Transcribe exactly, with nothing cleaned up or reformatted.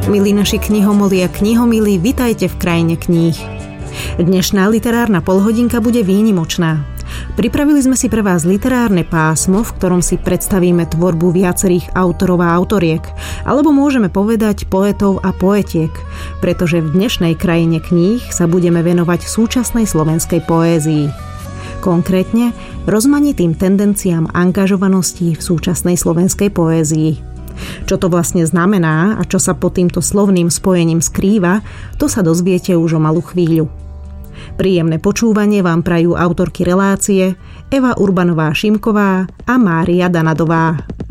Milí naši knihomoli a knihomilí, vitajte v krajine kníh. Dnešná literárna polhodinka bude výnimočná. Pripravili sme si pre vás literárne pásmo, v ktorom si predstavíme tvorbu viacerých autorov a autoriek, alebo môžeme povedať poetov a poetiek, pretože v dnešnej krajine kníh sa budeme venovať súčasnej slovenskej poézii. Konkrétne rozmanitým tendenciám angažovanosti v súčasnej slovenskej poézii. Čo to vlastne znamená a čo sa pod týmto slovným spojením skrýva, to sa dozviete už o malú chvíľu. Príjemné počúvanie vám prajú autorky relácie Eva Urbanová-Šimková a Mária Danadová.